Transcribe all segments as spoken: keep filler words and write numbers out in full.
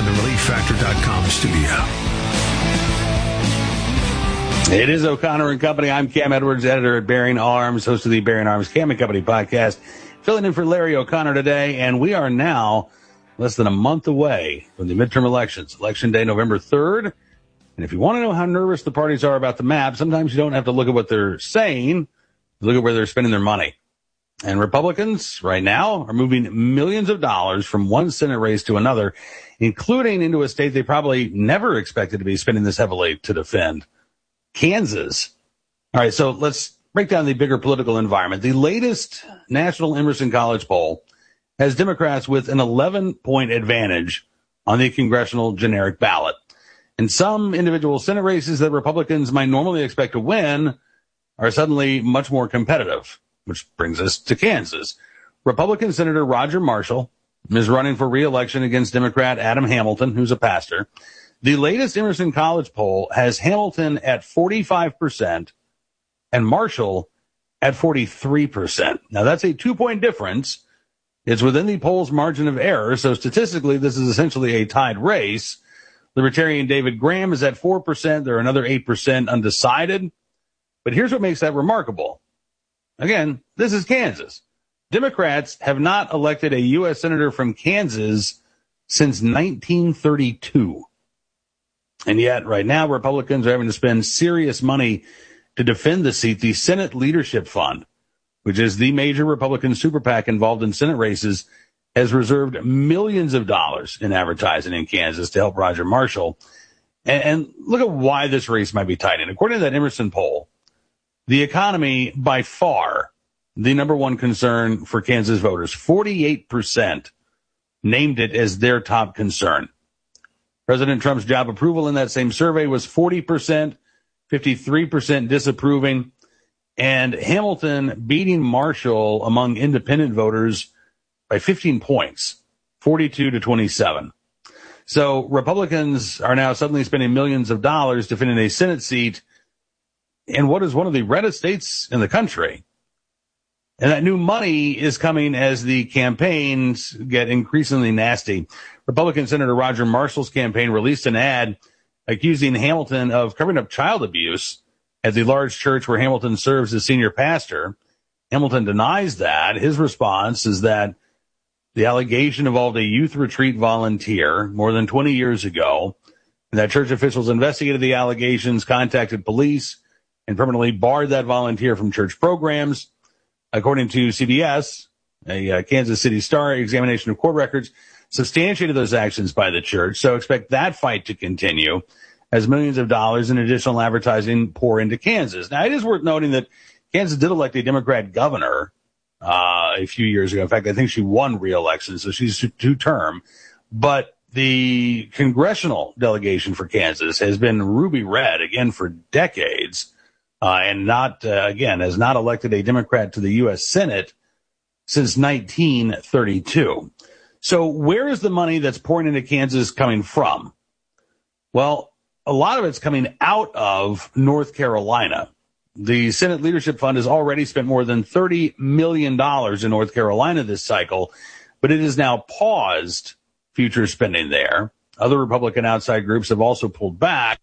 the relief factor dot com studio. It is O'Connor and Company. I'm Cam Edwards, editor at Bearing Arms, host of the Bearing Arms Cam and Company podcast, filling in for Larry O'Connor today. And we are now less than a month away from the midterm elections, Election Day, November third. And if you want to know how nervous the parties are about the map, sometimes you don't have to look at what they're saying, look at where they're spending their money. And Republicans right now are moving millions of dollars from one Senate race to another, including into a state they probably never expected to be spending this heavily to defend, Kansas. All right, so let's break down the bigger political environment. The latest National Emerson College poll has Democrats with an eleven-point advantage on the congressional generic ballot. And some individual Senate races that Republicans might normally expect to win are suddenly much more competitive. Which brings us to Kansas. Republican Senator Roger Marshall is running for re-election against Democrat Adam Hamilton, who's a pastor. The latest Emerson College poll has Hamilton at forty-five percent and Marshall at forty-three percent. Now, that's a two-point difference. It's within the poll's margin of error, so statistically, this is essentially a tied race. Libertarian David Graham is at four percent. There are another eight percent undecided. But here's what makes that remarkable. Again, this is Kansas. Democrats have not elected a U S senator from Kansas since nineteen thirty-two. And yet, right now, Republicans are having to spend serious money to defend the seat. The Senate Leadership Fund, which is the major Republican super PAC involved in Senate races, has reserved millions of dollars in advertising in Kansas to help Roger Marshall. And, and look at why this race might be tight. And according to that Emerson poll, the economy, by far, the number one concern for Kansas voters. forty-eight percent named it as their top concern. President Trump's job approval in that same survey was forty percent, fifty-three percent disapproving, and Hamilton beating Marshall among independent voters by fifteen points, forty-two to twenty-seven. So Republicans are now suddenly spending millions of dollars defending a Senate seat in what is one of the reddest states in the country. And that new money is coming as the campaigns get increasingly nasty. Republican Senator Roger Marshall's campaign released an ad accusing Hamilton of covering up child abuse at the large church where Hamilton serves as senior pastor. Hamilton denies that. His response is that the allegation involved a youth retreat volunteer more than twenty years ago, and that church officials investigated the allegations, contacted police, and permanently barred that volunteer from church programs. According to C B S, a uh, Kansas City Star examination of court records substantiated those actions by the church. So expect that fight to continue as millions of dollars in additional advertising pour into Kansas. Now, it is worth noting that Kansas did elect a Democrat governor uh, a few years ago. In fact, I think she won re-election, so she's two-term. But the congressional delegation for Kansas has been ruby red, again, for decades. Uh, and not, uh, again, has not elected a Democrat to the U S Senate since nineteen thirty-two. So where is the money that's pouring into Kansas coming from? Well, a lot of it's coming out of North Carolina. The Senate Leadership Fund has already spent more than thirty million dollars in North Carolina this cycle, but it has now paused future spending there. Other Republican outside groups have also pulled back.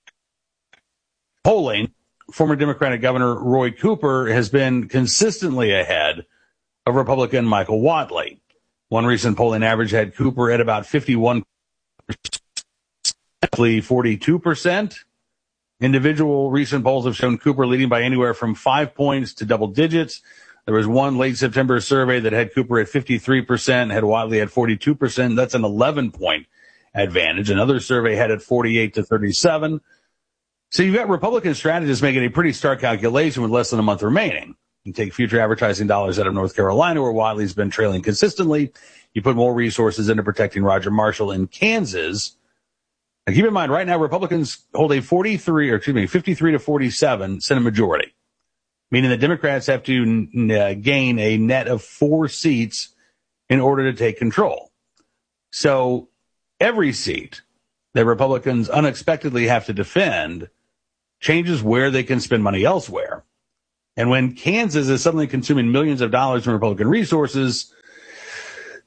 Polling, former Democratic Governor Roy Cooper has been consistently ahead of Republican Michael Whatley. One recent polling average had Cooper at about fifty-one percent, forty-two percent. Individual recent polls have shown Cooper leading by anywhere from five points to double digits. There was one late September survey that had Cooper at fifty-three percent, had Whatley at forty-two percent. That's an eleven-point advantage. Another survey had it forty-eight to thirty-seven. So you've got Republican strategists making a pretty stark calculation with less than a month remaining. You take future advertising dollars out of North Carolina, where Whatley's been trailing consistently. You put more resources into protecting Roger Marshall in Kansas. Now, keep in mind, right now, Republicans hold a forty-three, or excuse me, fifty-three to forty-seven Senate majority, meaning that Democrats have to uh, gain a net of four seats in order to take control. So every seat that Republicans unexpectedly have to defend changes where they can spend money elsewhere. And when Kansas is suddenly consuming millions of dollars from Republican resources,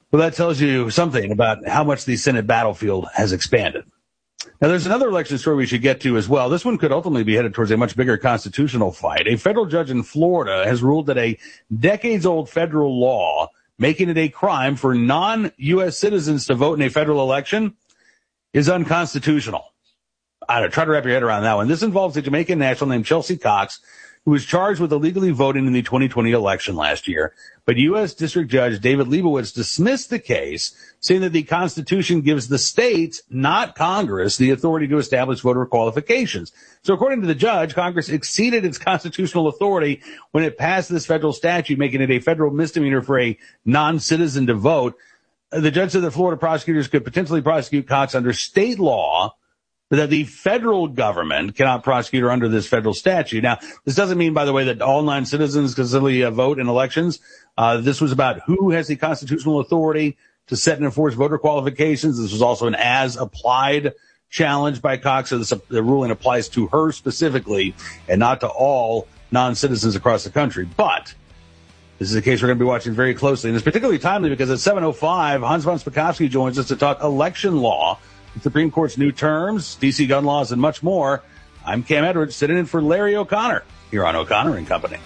Well, that tells you something about how much the Senate battlefield has expanded. Now, there's another election story we should get to as well. This one could ultimately be headed towards a much bigger constitutional fight. A federal judge in Florida has ruled that a decades-old federal law making it a crime for non-U S citizens to vote in a federal election is unconstitutional. I don't know, try to wrap your head around that one. This involves a Jamaican national named Chelsea Cox, who was charged with illegally voting in the twenty twenty election last year. But U S District Judge David Leibowitz dismissed the case, saying that the Constitution gives the states, not Congress, the authority to establish voter qualifications. So according to the judge, Congress exceeded its constitutional authority when it passed this federal statute, making it a federal misdemeanor for a non-citizen to vote. The judge said that Florida prosecutors could potentially prosecute Cox under state law, but that the federal government cannot prosecute her under this federal statute. Now, this doesn't mean, by the way, that all non-citizens can simply uh, vote in elections. Uh, this was about who has the constitutional authority to set and enforce voter qualifications. This was also an as-applied challenge by Cox, so this, uh, the ruling applies to her specifically and not to all non-citizens across the country. But this is a case we're going to be watching very closely, and it's particularly timely because at seven oh five, Hans von Spakovsky joins us to talk election law, the Supreme Court's new terms, D C gun laws, and much more. I'm Cam Edwards, sitting in for Larry O'Connor here on O'Connor and Company.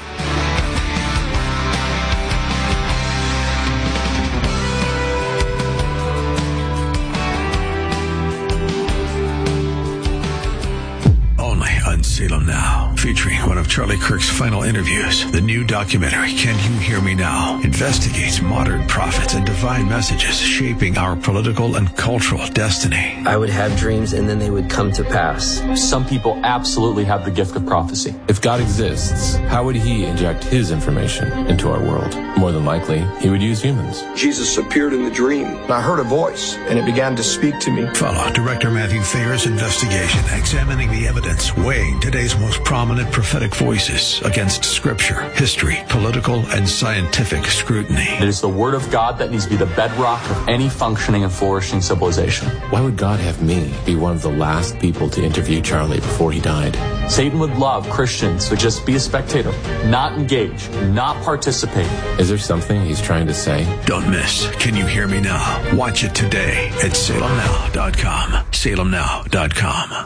Only on Salem Now, featuring one of Charlie Kirk's final interviews. The new documentary, Can You Hear Me Now?, investigates modern prophets and divine messages shaping our political and cultural destiny. I would have dreams and then they would come to pass. Some people absolutely have the gift of prophecy. If God exists, how would he inject his information into our world? More than likely, he would use humans. Jesus appeared in the dream. I heard a voice, and it began to speak to me. Follow Director Matthew Thayer's investigation, examining the evidence, weighing today's most prominent prophetic voices against scripture, history, political, and scientific scrutiny. It is the word of God that needs to be the bedrock of any functioning and flourishing civilization. Why would God have me be one of the last people to interview Charlie before he died? Satan would love Christians to just be a spectator, not engage, not participate. Is there something he's trying to say? Don't miss Can You Hear Me Now? Watch it today at salem now dot com. salem now dot com.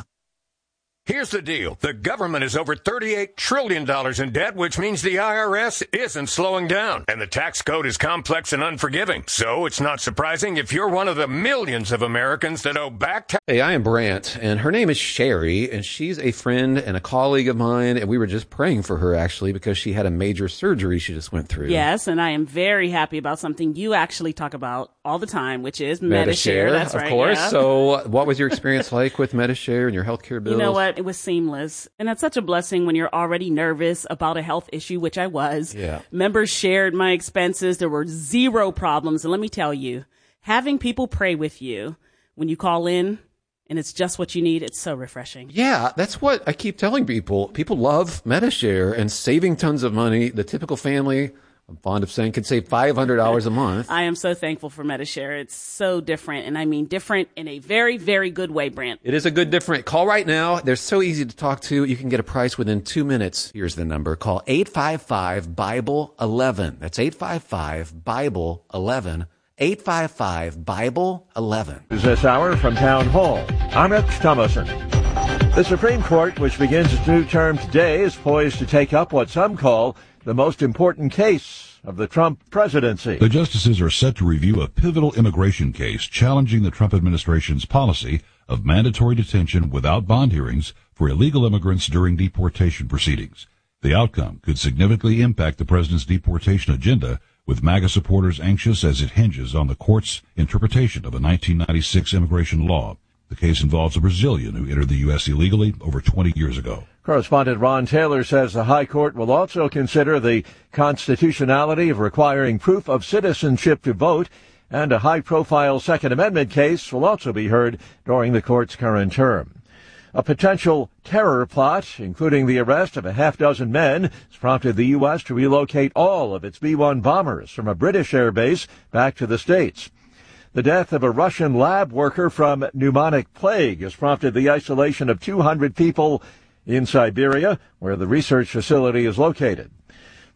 Here's the deal. The government is over thirty-eight trillion dollars in debt, which means the I R S isn't slowing down. And the tax code is complex and unforgiving. So it's not surprising if you're one of the millions of Americans that owe back tax. Hey, I am Brant, and her name is Sherry, and she's a friend and a colleague of mine, and we were just praying for her, actually, because she had a major surgery she just went through. Yes, and I am very happy about something you actually talk about all the time, which is Medi-Share. That's of right, course. yeah. So what was your experience like with Medi-Share and your healthcare bills? You know what? It was seamless. And it's such a blessing when you're already nervous about a health issue, which I was. Yeah. Members shared my expenses. There were zero problems. And let me tell you, having people pray with you when you call in and it's just what you need, it's so refreshing. Yeah, that's what I keep telling people. People love Medi-Share and saving tons of money. The typical family, I'm fond of saying, can save five hundred dollars a month. I am so thankful for Medi-Share. It's so different, and I mean different in a very, very good way, Brant. It is a good different. Call right now. They're so easy to talk to. You can get a price within two minutes. Here's the number. Call eight five five, Bible eleven. That's eight five five, Bible eleven. eight five five, Bible eleven. This hour from Town Hall. I'm Rich Thomason. The Supreme Court, which begins its new term today, is poised to take up what some call the most important case of the Trump presidency. The justices are set to review a pivotal immigration case challenging the Trump administration's policy of mandatory detention without bond hearings for illegal immigrants during deportation proceedings. The outcome could significantly impact the president's deportation agenda, with MAGA supporters anxious as it hinges on the court's interpretation of a nineteen ninety-six immigration law. The case involves a Brazilian who entered the U S illegally over twenty years ago. Correspondent Ron Taylor says the High Court will also consider the constitutionality of requiring proof of citizenship to vote, and a high-profile Second Amendment case will also be heard during the court's current term. A potential terror plot, including the arrest of a half-dozen men, has prompted the U S to relocate all of its B one bombers from a British air base back to the States. The death of a Russian lab worker from pneumonic plague has prompted the isolation of two hundred people in Siberia, where the research facility is located.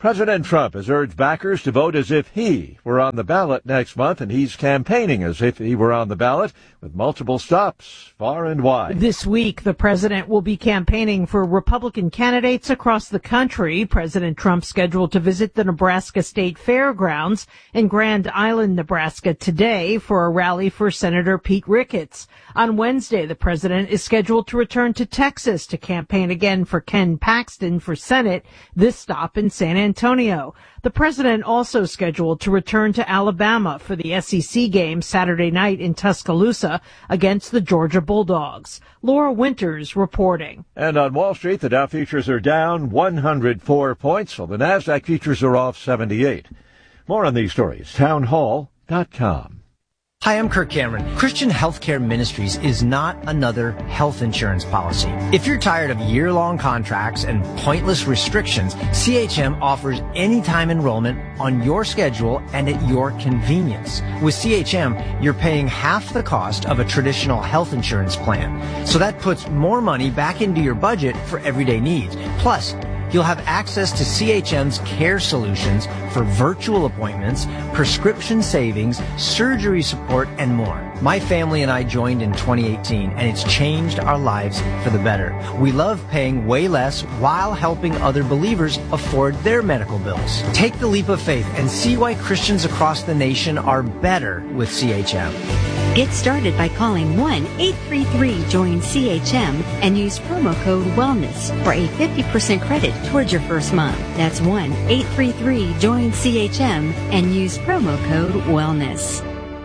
President Trump has urged backers to vote as if he were on the ballot next month, and he's campaigning as if he were on the ballot with multiple stops far and wide. This week, the president will be campaigning for Republican candidates across the country. President Trump scheduled to visit the Nebraska State Fairgrounds in Grand Island, Nebraska today for a rally for Senator Pete Ricketts. On Wednesday, the president is scheduled to return to Texas to campaign again for Ken Paxton for Senate, this stop in San Antonio. The president also scheduled to return to Alabama for the S E C game Saturday night in Tuscaloosa against the Georgia Bulldogs. Laura Winters reporting. And on Wall Street, the Dow futures are down one hundred four points, while the NASDAQ futures are off seventy-eight. More on these stories, town hall dot com. Hi, I'm Kirk Cameron. Christian Healthcare Ministries is not another health insurance policy. If you're tired of year-long contracts and pointless restrictions, C H M offers anytime enrollment on your schedule and at your convenience. With C H M, you're paying half the cost of a traditional health insurance plan. So that puts more money back into your budget for everyday needs. Plus, you'll have access to C H M's care solutions for virtual appointments, prescription savings, surgery support, and more. My family and I joined in twenty eighteen, and it's changed our lives for the better. We love paying way less while helping other believers afford their medical bills. Take the leap of faith and see why Christians across the nation are better with C H M. Get started by calling one eight three three join C H M and use promo code WELLNESS for a fifty percent credit towards your first month. That's one eight three three join C H M and use promo code WELLNESS.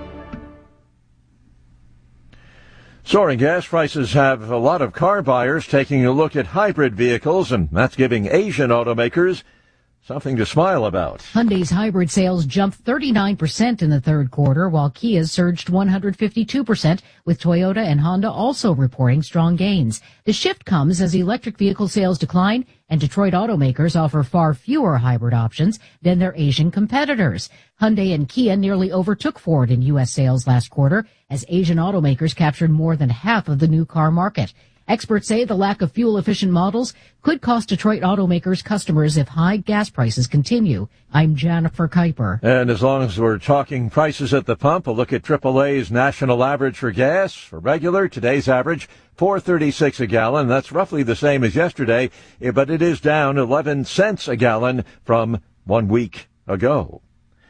Soaring gas prices have a lot of car buyers taking a look at hybrid vehicles, and that's giving Asian automakers something to smile about. Hyundai's hybrid sales jumped thirty-nine percent in the third quarter, while Kia's surged one hundred fifty-two percent, with Toyota and Honda also reporting strong gains. The shift comes as electric vehicle sales decline, and Detroit automakers offer far fewer hybrid options than their Asian competitors. Hyundai and Kia nearly overtook Ford in U S sales last quarter, as Asian automakers captured more than half of the new car market. Experts say the lack of fuel-efficient models could cost Detroit automakers customers if high gas prices continue. I'm Jennifer Kuiper. And as long as we're talking prices at the pump, a look at triple A's national average for gas. For regular, today's average, four thirty-six a gallon. That's roughly the same as yesterday, but it is down eleven cents a gallon from one week ago.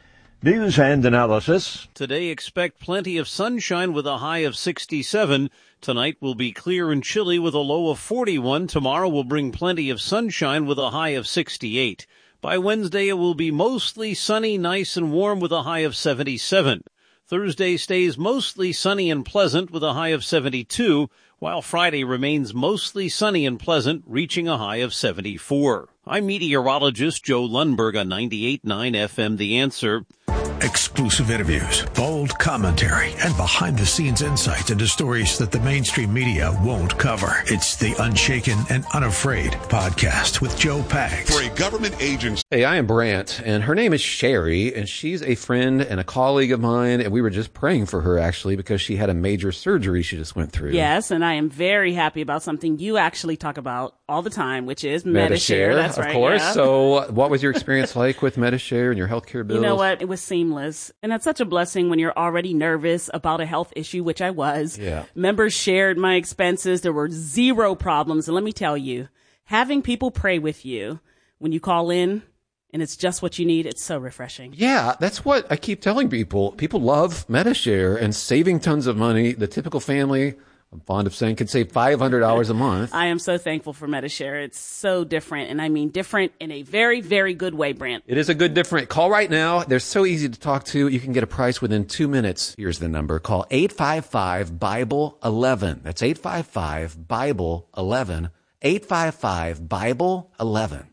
News and analysis. Today, expect plenty of sunshine with a high of sixty-seven. Tonight will be clear and chilly with a low of forty-one. Tomorrow will bring plenty of sunshine with a high of sixty-eight. By Wednesday, it will be mostly sunny, nice and warm with a high of seventy-seven. Thursday stays mostly sunny and pleasant with a high of seventy-two, while Friday remains mostly sunny and pleasant, reaching a high of seventy-four. I'm meteorologist Joe Lundberg on ninety-eight point nine F M The Answer. Exclusive interviews, bold commentary, and behind-the-scenes insights into stories that the mainstream media won't cover. It's the Unshaken and Unafraid podcast with Joe Pags. For a government agency. Hey, I am Brant, and her name is Sherry, and she's a friend and a colleague of mine, and we were just praying for her, actually, because she had a major surgery she just went through. Yes, and I am very happy about something you actually talk about all the time, which is Medi-Share. That's of right, course. yeah. So what was your experience like with Medi-Share and your healthcare bills? You know what? It was seamless. And it's such a blessing when you're already nervous about a health issue, which I was. Yeah. Members shared my expenses. There were zero problems. And let me tell you, having people pray with you when you call in and it's just what you need, it's so refreshing. Yeah, that's what I keep telling people. People love Medi-Share and saving tons of money. The typical family, I'm fond of saying, could save five hundred dollars a month. I am so thankful for Medi-Share. It's so different, and I mean different in a very, very good way, Brant. It is a good different. Call right now. They're so easy to talk to. You can get a price within two minutes. Here's the number. Call eight five five Bible eleven. That's eight five five Bible eleven. eight five five Bible eleven.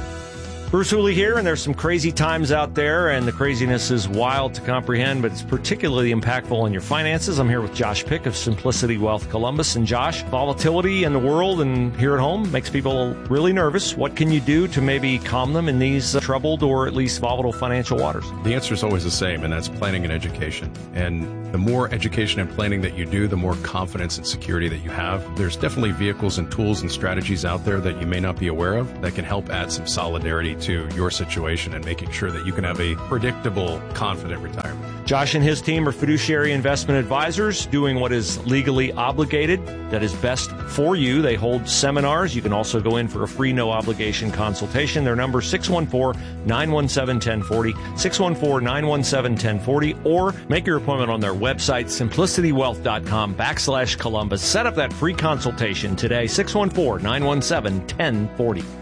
Bruce Hooley here, and there's some crazy times out there, and the craziness is wild to comprehend, but it's particularly impactful on your finances. I'm here with Josh Pick of Simplicity Wealth Columbus. And Josh, volatility in the world and here at home makes people really nervous. What can you do to maybe calm them in these uh, troubled or at least volatile financial waters? The answer is always the same, and that's planning and education. And the more education and planning that you do, the more confidence and security that you have. There's definitely vehicles and tools and strategies out there that you may not be aware of that can help add some solidarity to your situation and making sure that you can have a predictable, confident retirement. Josh and his team are fiduciary investment advisors doing what is legally obligated, that is best for you. They hold seminars. You can also go in for a free, no obligation consultation. Their number six one four, nine one seven, one zero four zero, six one four, nine one seven, one zero four zero, or make your appointment on their website, simplicitywealth.com backslash Columbus. Set up that free consultation today, six one four, nine one seven, one zero four zero.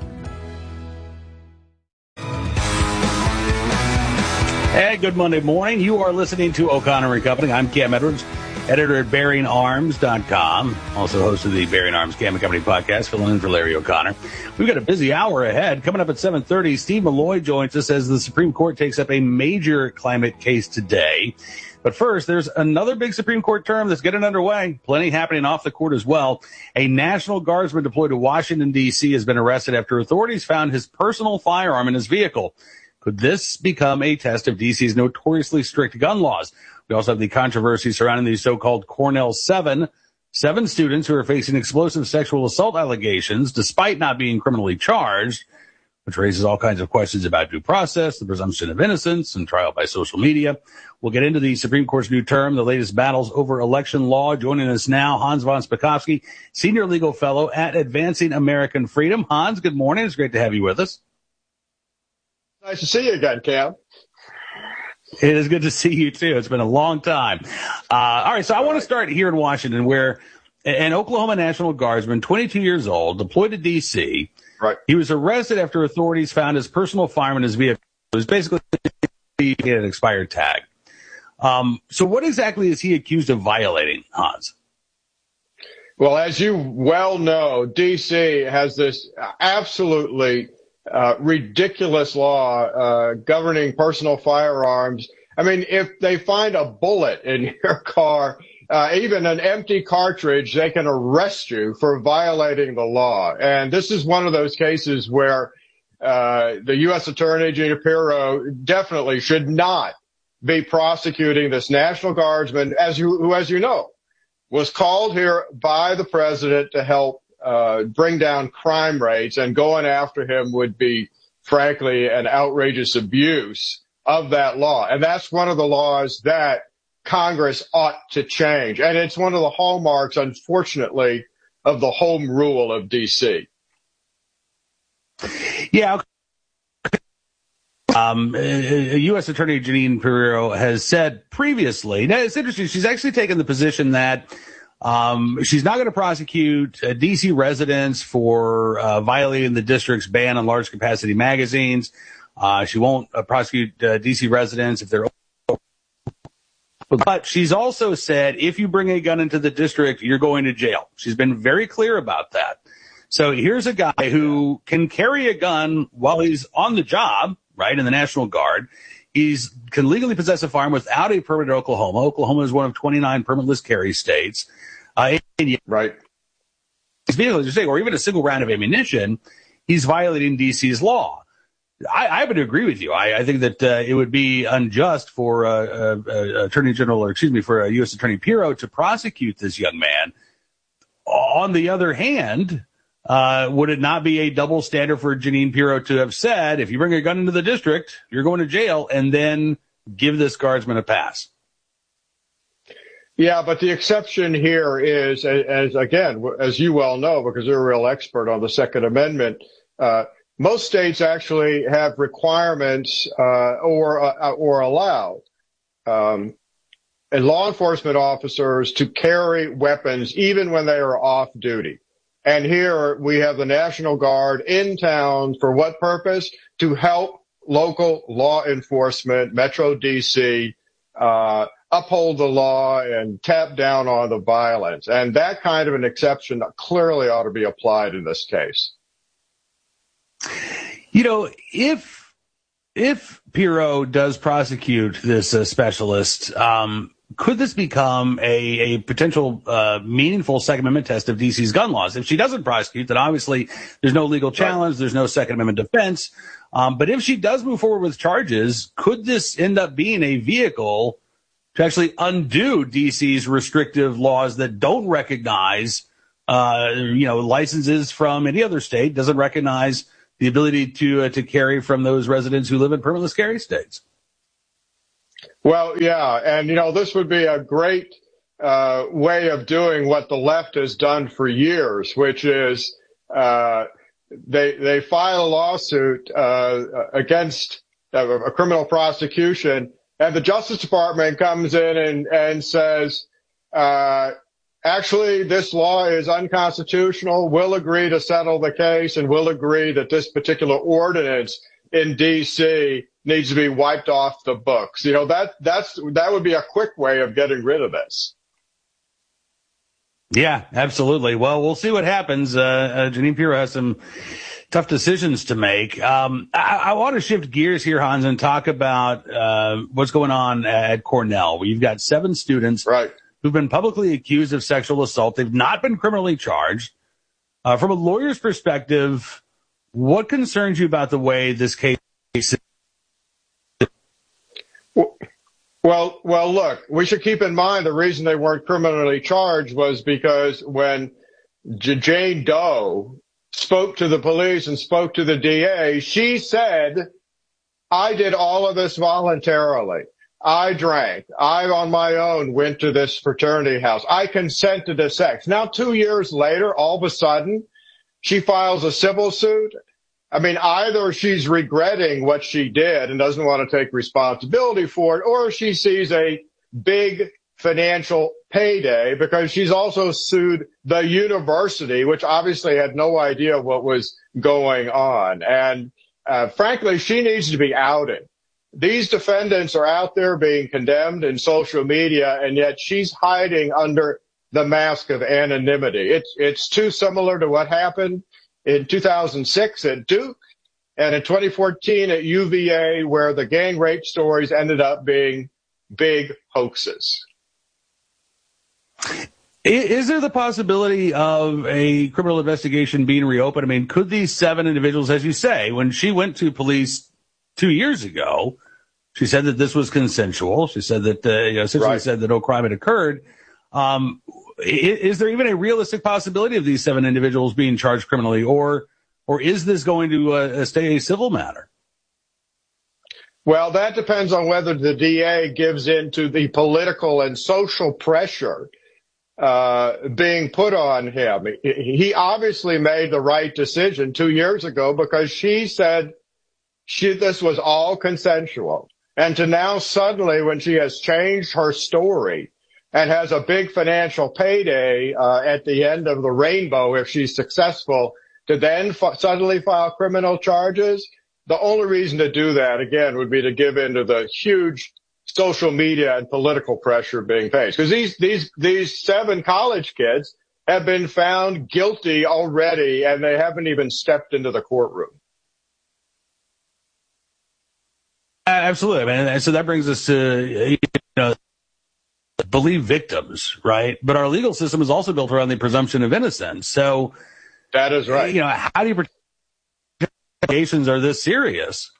Hey, good Monday morning. You are listening to O'Connor and Company. I'm Cam Edwards, editor at Bearing Arms dot com, also host of the Bearing Arms Cam and Company podcast, filling in for Larry O'Connor. We've got a busy hour ahead. Coming up at seven thirty, Steve Malloy joins us as the Supreme Court takes up a major climate case today. But first, there's another big Supreme Court term that's getting underway. Plenty happening off the court as well. A National Guardsman deployed to Washington, D C has been arrested after authorities found his personal firearm in his vehicle. Could this become a test of D C's notoriously strict gun laws? We also have the controversy surrounding the so-called Cornell Seven, seven students who are facing explosive sexual assault allegations despite not being criminally charged, which raises all kinds of questions about due process, the presumption of innocence, and trial by social media. We'll get into the Supreme Court's new term, the latest battles over election law. Joining us now, Hans von Spakovsky, Senior Legal Fellow at Advancing American Freedom. Hans, good morning. It's great to have you with us. Nice to see you again, Cam. It is good to see you, too. It's been a long time. Uh, all right, so I want to start here in Washington, where an Oklahoma National Guardsman, twenty-two years old, deployed to D C. Right. He was arrested after authorities found his personal firearm in his vehicle. It was basically an expired tag. Um, so what exactly is he accused of violating, Hans? Well, as you well know, D C has this absolutely Uh, ridiculous law uh, governing personal firearms. I mean, if they find a bullet in your car, uh, even an empty cartridge, they can arrest you for violating the law. And this is one of those cases where uh, the U S Attorney, Gina Pirro, definitely should not be prosecuting this National Guardsman, as you, who, as you know, was called here by the president to help Uh, bring down crime rates, and going after him would be, frankly, an outrageous abuse of that law. And that's one of the laws that Congress ought to change. And it's one of the hallmarks, unfortunately, of the home rule of D C. Yeah. Um, U S Attorney Jeanine Pirro has said previously, now it's interesting, she's actually taken the position that Um, she's not going to prosecute uh, D C residents for uh, violating the district's ban on large capacity magazines. Uh, she won't uh, prosecute uh, D C residents if they're. But she's also said if you bring a gun into the district, you're going to jail. She's been very clear about that. So here's a guy who can carry a gun while he's on the job, right, in the National Guard. He's can legally possess a firearm without a permit in Oklahoma. Oklahoma is one of twenty-nine permitless carry states. Uh, right. His vehicle, as you say, or even a single round of ammunition, he's violating D C's law. I, I would agree with you. I, I think that uh, it would be unjust for uh, uh, uh, Attorney General, or excuse me, for uh, U S Attorney Pirro to prosecute this young man. On the other hand, uh, would it not be a double standard for Jeanine Pirro to have said, if you bring a gun into the district, you're going to jail, and then give this guardsman a pass? Yeah, but the exception here is, as, as again, as you well know, because you're a real expert on the Second Amendment, uh, most states actually have requirements uh, or uh, or allow um, and law enforcement officers to carry weapons even when they are off duty. And here we have the National Guard in town for what purpose? To help local law enforcement, Metro D C, uh, uphold the law and tap down on the violence. And that kind of an exception clearly ought to be applied in this case. You know, if if Pirro does prosecute this uh, specialist, um, could this become a, a potential uh, meaningful Second Amendment test of D C's gun laws? If she doesn't prosecute, then obviously there's no legal challenge, there's no Second Amendment defense. Um, but if she does move forward with charges, could this end up being a vehicle to actually undo D C's restrictive laws that don't recognize, uh, you know, licenses from any other state, doesn't recognize the ability to uh, to carry from those residents who live in permitless carry states. Well, yeah, and you know this would be a great uh, way of doing what the left has done for years, which is uh, they they file a lawsuit uh, against uh, a criminal prosecution, and the Justice Department comes in and and says, uh, actually, this law is unconstitutional. We'll agree to settle the case, and we'll agree that this particular ordinance in D C needs to be wiped off the books. You know, that that's that would be a quick way of getting rid of this. Yeah, absolutely. Well, we'll see what happens. Uh, uh Jeanine Pirro has some tough decisions to make. Um, I, I want to shift gears here, Hans, and talk about uh, what's going on at Cornell. We've got seven students right. who've been publicly accused of sexual assault. They've not been criminally charged. Uh, from a lawyer's perspective, what concerns you about the way this case is? Well, well, look, we should keep in mind the reason they weren't criminally charged was because when J- Jane Doe spoke to the police and spoke to the D A, she said, I did all of this voluntarily. I drank. I, on my own, went to this fraternity house. I consented to sex. Now, two years later, all of a sudden, she files a civil suit. I mean, either she's regretting what she did and doesn't want to take responsibility for it, or she sees a big financial payday because she's also sued the university, which obviously had no idea what was going on. And uh, frankly, she needs to be outed. These defendants are out there being condemned in social media, and yet she's hiding under the mask of anonymity. It's, it's too similar to what happened in two thousand six at Duke and in twenty fourteen at U V A, where the gang rape stories ended up being big hoaxes. Is there the possibility of a criminal investigation being reopened? I mean, could these seven individuals, as you say, when she went to police two years ago, she said that this was consensual. She said that, uh, you know, essentially right. said that no crime had occurred. Um, is, is there even a realistic possibility of these seven individuals being charged criminally, or, or is this going to uh, stay a civil matter? Well, that depends on whether the D A gives in to the political and social pressure uh being put on him. He obviously made the right decision two years ago because she said she this was all consensual. And to now suddenly, when she has changed her story and has a big financial payday uh, at the end of the rainbow if she's successful, to then f- suddenly file criminal charges, the only reason to do that, again, would be to give in to the huge social media and political pressure being faced. Because these, these, these seven college kids have been found guilty already, and they haven't even stepped into the courtroom. Absolutely. I mean, so that brings us to, you know, believe victims, right? But our legal system is also built around the presumption of innocence. So that is right. You know, how do you protect allegations are this serious?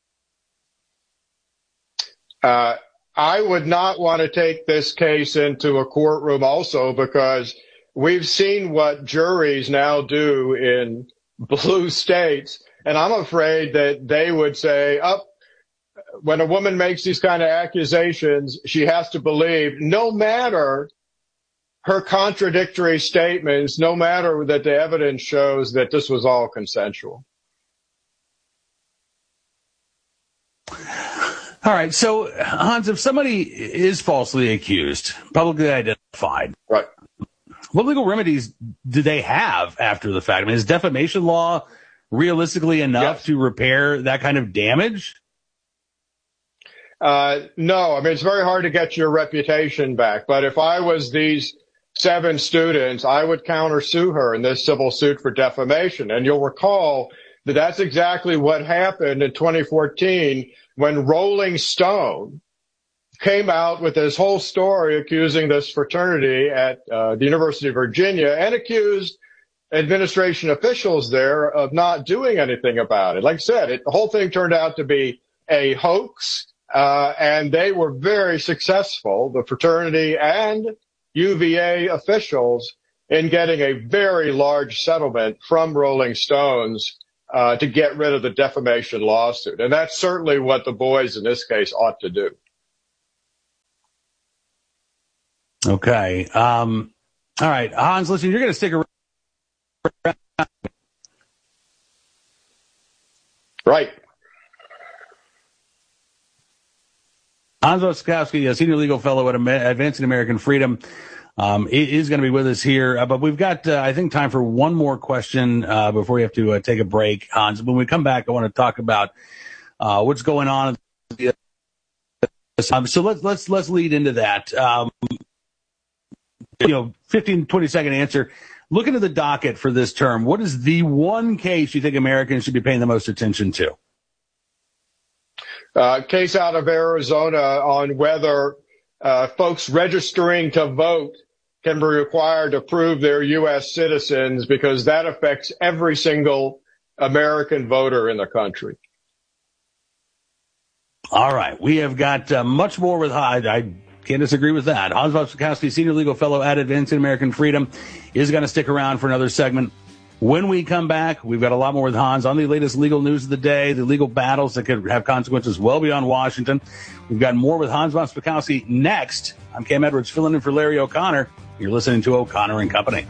Uh, I would not want to take this case into a courtroom also because we've seen what juries now do in blue states. And I'm afraid that they would say, oh, when a woman makes these kind of accusations, she has to believe, no matter her contradictory statements, no matter that the evidence shows that this was all consensual. All right. So, Hans, if somebody is falsely accused, publicly identified, right, what legal remedies do they have after the fact? I mean, is defamation law realistically enough yes. to repair that kind of damage? Uh, no, I mean, it's very hard to get your reputation back. But if I was these seven students, I would countersue her in this civil suit for defamation. And you'll recall that that's exactly what happened in twenty fourteen when Rolling Stone came out with this whole story accusing this fraternity at uh, the University of Virginia and accused administration officials there of not doing anything about it. Like I said, it, the whole thing turned out to be a hoax. Uh, and they were very successful, the fraternity and U V A officials, in getting a very large settlement from Rolling Stones uh, to get rid of the defamation lawsuit. And that's certainly what the boys in this case ought to do. Okay. Um, all right. Hans, listen, you're going to stick around. Right. Hans Wasikowski, a senior legal fellow at Advancing American Freedom, um, is going to be with us here. Uh, but we've got, uh, I think, time for one more question uh, before we have to uh, take a break. Hans, when we come back, I want to talk about uh, what's going on. Um, so let's let's let's lead into that. Um, you know, fifteen, twenty second answer. Looking at the docket for this term, what is the one case you think Americans should be paying the most attention to? Uh, case out of Arizona on whether uh, folks registering to vote can be required to prove they're U S citizens, because that affects every single American voter in the country. All right. We have got uh, much more with Hyde. I can't disagree with that. Hans Wasikowski, senior legal fellow at Advancing American Freedom, is going to stick around for another segment. When we come back, we've got a lot more with Hans on the latest legal news of the day, the legal battles that could have consequences well beyond Washington. We've got more with Hans Wasikowski next. I'm Cam Edwards, filling in for Larry O'Connor. You're listening to O'Connor and Company.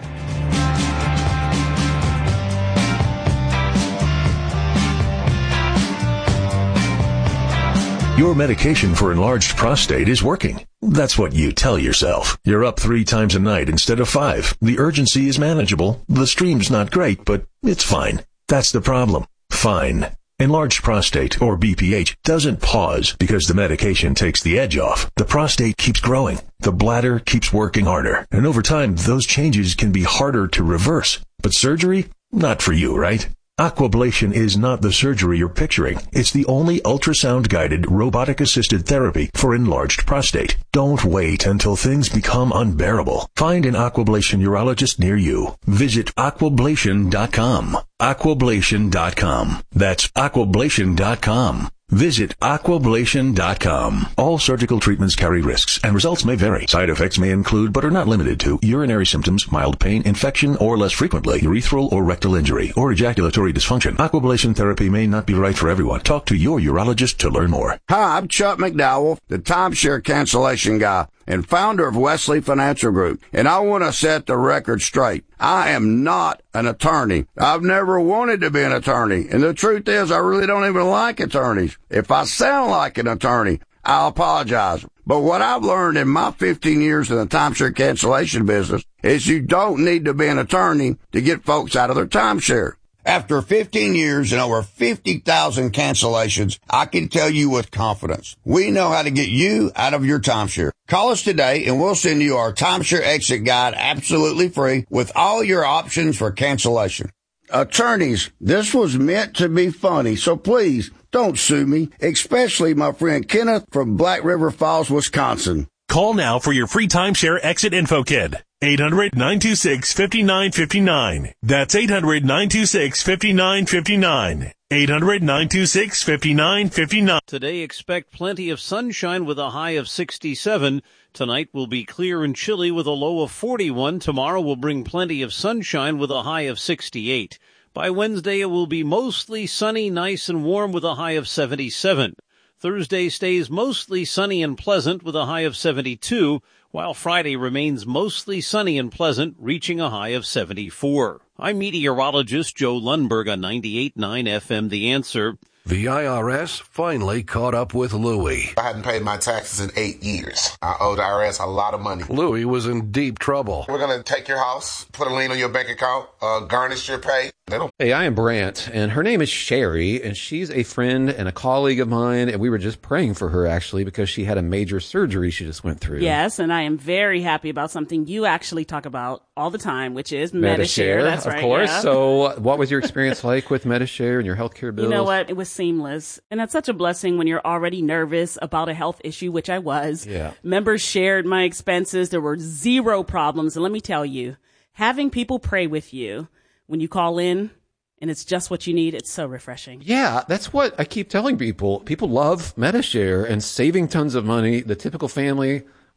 Your medication for enlarged prostate is working. That's what you tell yourself. You're up three times a night instead of five. The urgency is manageable. The stream's not great, but it's fine. That's the problem. Fine. Enlarged prostate, or B P H, doesn't pause because the medication takes the edge off. The prostate keeps growing. The bladder keeps working harder. And over time, those changes can be harder to reverse. But surgery? Not for you, right? Aquablation is not the surgery you're picturing. It's the only ultrasound-guided, robotic-assisted therapy for enlarged prostate. Don't wait until things become unbearable. Find an Aquablation urologist near you. Visit aquablation dot com. aquablation dot com. That's aquablation dot com. Visit aquablation dot com. All surgical treatments carry risks, and results may vary. Side effects may include, but are not limited to, urinary symptoms, mild pain, infection, or less frequently, urethral or rectal injury, or ejaculatory dysfunction. Aquablation therapy may not be right for everyone. Talk to your urologist to learn more. Hi, I'm Chuck McDowell, the timeshare cancellation guy and founder of Wesley Financial Group, and I want to set the record straight. I am not an attorney. I've never wanted to be an attorney, and the truth is I really don't even like attorneys. If I sound like an attorney, I'll apologize. But what I've learned in my fifteen years in the timeshare cancellation business is you don't need to be an attorney to get folks out of their timeshare. After fifteen years and over fifty thousand cancellations, I can tell you with confidence, we know how to get you out of your timeshare. Call us today and we'll send you our timeshare exit guide absolutely free with all your options for cancellation. Attorneys, this was meant to be funny, so please don't sue me, especially my friend Kenneth from Black River Falls, Wisconsin. Call now for your free timeshare exit info kit. eight hundred, nine two six, five nine five nine. That's eight hundred, nine two six, five nine five nine. eight hundred, nine two six, five nine five nine. Today, expect plenty of sunshine with a high of sixty-seven. Tonight will be clear and chilly with a low of forty-one. Tomorrow will bring plenty of sunshine with a high of sixty-eight. By Wednesday, it will be mostly sunny, nice and warm with a high of seventy-seven. Thursday stays mostly sunny and pleasant with a high of seventy-two, while Friday remains mostly sunny and pleasant, reaching a high of seventy-four. I'm meteorologist Joe Lundberg on ninety-eight point nine F M The Answer. The I R S finally caught up with Louie. I hadn't paid my taxes in eight years. I owed the I R S a lot of money. Louie was in deep trouble. We're going to take your house, put a lien on your bank account, uh, garnish your pay. They don't. Hey, I am Brant, and her name is Sherry, and she's a friend and a colleague of mine, and we were just praying for her, actually, because she had a major surgery she just went through. Yes, and I am very happy about something you actually talk about all the time, which is Medi-Share. Medi-Share, That's of right, course. yeah. So what was your experience like with Medi-Share and your healthcare bills? You know what? It was seamless. And that's such a blessing when you're already nervous about a health issue, which I was. Yeah. Members shared my expenses. There were zero problems. And let me tell you, having people pray with you when you call in and it's just what you need, it's so refreshing. Yeah, that's what I keep telling people. People love Medi-Share and saving tons of money. The typical family,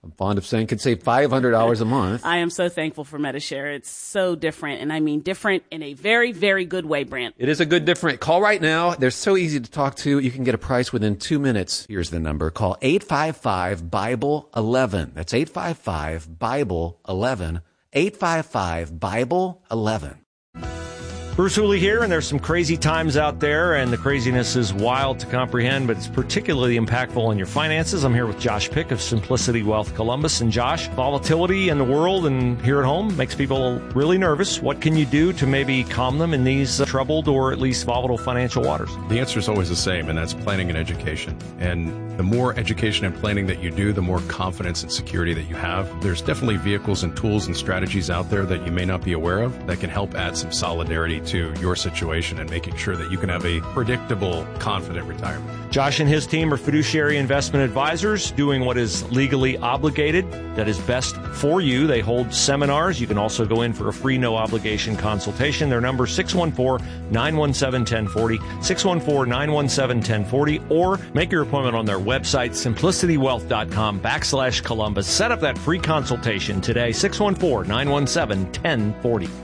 I'm fond of saying, could save five hundred dollars a month. I am so thankful for Medi-Share. It's so different, and I mean different in a very, very good way, Brant. It is a good different. Call right now. They're so easy to talk to. You can get a price within two minutes. Here's the number. Call eight five five, Bible eleven. That's eight five five, Bible eleven. eight five five, Bible eleven. Bruce Hooley here, and there's some crazy times out there, and the craziness is wild to comprehend, but it's particularly impactful on your finances. I'm here with Josh Pick of Simplicity Wealth Columbus. And Josh, volatility in the world and here at home makes people really nervous. What can you do to maybe calm them in these uh, troubled or at least volatile financial waters? The answer is always the same, and that's planning and education. And the more education and planning that you do, the more confidence and security that you have. There's definitely vehicles and tools and strategies out there that you may not be aware of that can help add some solidarity to your situation and making sure that you can have a predictable, confident retirement. Josh and his team are fiduciary investment advisors doing what is legally obligated that is best for you. They hold seminars. You can also go in for a free, no obligation consultation. Their number is six one four, nine one seven, one zero four zero, six one four, nine one seven, one zero four zero, or make your appointment on their website, simplicitywealth.com backslash Columbus. Set up that free consultation today, six one four, nine one seven, one zero four zero.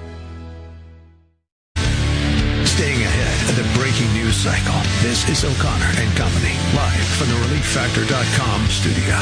Staying ahead of the breaking news cycle. This is O'Connor and Company, live from the relief factor dot com studio.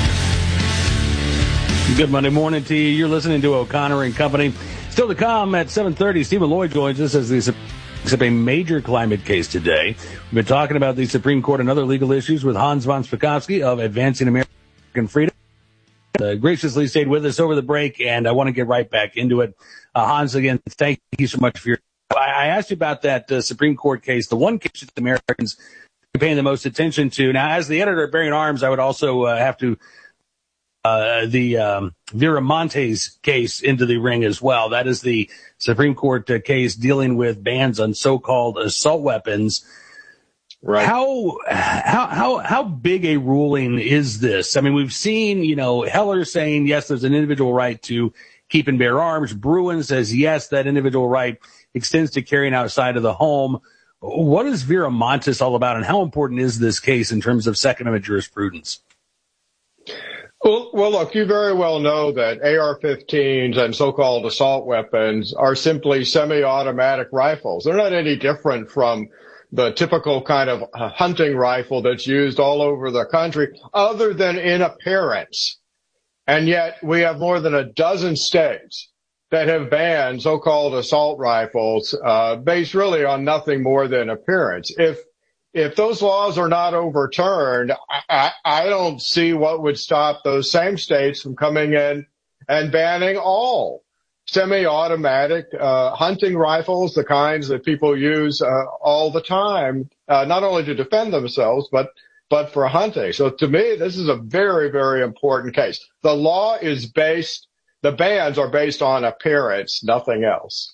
Good Monday morning to you. You're listening to O'Connor and Company. Still to come at seven thirty, Stephen Lloyd joins us as the accept a major climate case today. We've been talking about the Supreme Court and other legal issues with Hans von Spakovsky of Advancing American Freedom. Uh, graciously stayed with us over the break, and I want to get right back into it. Uh, Hans, again, thank you so much for your I asked you about that uh, Supreme Court case, the one case that the Americans are paying the most attention to. Now, as the editor of Bearing Arms, I would also uh, have to uh, the um, Vera Montes case into the ring as well. That is the Supreme Court uh, case dealing with bans on so-called assault weapons. Right. How how how how big a ruling is this? I mean, we've seen, you know, Heller saying yes, there's an individual right to keep and bear arms. Bruen says yes, that individual right extends to carrying outside of the home. What is Vera Montes all about, and how important is this case in terms of Second Amendment jurisprudence? Well, well, look, you very well know that A R fifteens and so-called assault weapons are simply semi-automatic rifles. They're not any different from the typical kind of hunting rifle that's used all over the country, other than in appearance. And yet we have more than a dozen states that have banned so-called assault rifles, uh, based really on nothing more than appearance. If, if those laws are not overturned, I, I, I don't see what would stop those same states from coming in and banning all semi-automatic, uh, hunting rifles, the kinds that people use, uh, all the time, uh, not only to defend themselves, but but for hunting. So to me, this is a very, very important case. The law is based The bans are based on appearance, nothing else.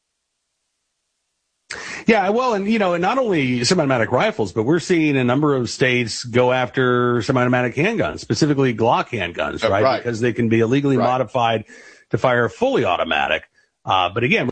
Yeah, well, and, you know, and not only semi-automatic rifles, but we're seeing a number of states go after semi-automatic handguns, specifically Glock handguns, right? right. Because they can be illegally right. modified to fire fully automatic. Uh, but again,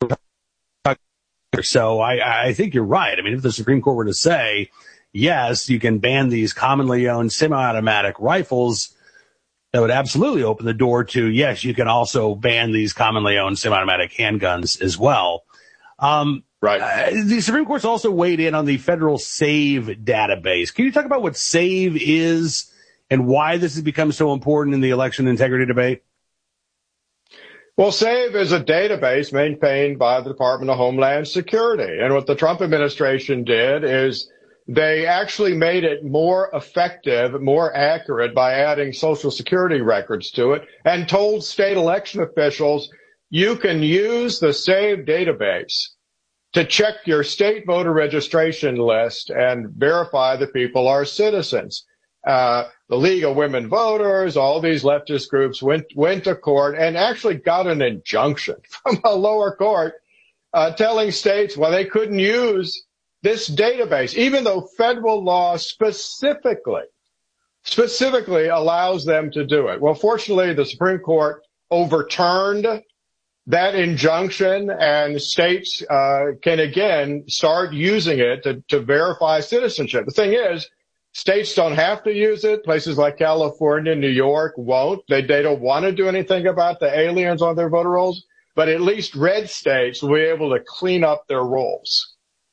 so I, I think you're right. I mean, if the Supreme Court were to say, yes, you can ban these commonly owned semi-automatic rifles, that would absolutely open the door to, yes, you can also ban these commonly owned semi-automatic handguns as well. Um, right. Uh, the Supreme Court's also weighed in on the federal SAVE database. Can you talk about what SAVE is and why this has become so important in the election integrity debate? Well, SAVE is a database maintained by the Department of Homeland Security. And what the Trump administration did is they actually made it more effective, more accurate by adding Social Security records to it, and told state election officials, you can use the SAVE database to check your state voter registration list and verify that people are citizens. Uh, the League of Women Voters, all these leftist groups went, went to court and actually got an injunction from a lower court, uh, telling states, well, they couldn't use this database, even though federal law specifically, specifically allows them to do it. Well, fortunately, the Supreme Court overturned that injunction, and states uh, can again start using it to, to verify citizenship. The thing is, States don't have to use it. Places like California, New York won't. They, they don't want to do anything about the aliens on their voter rolls. But at least red states will be able to clean up their rolls.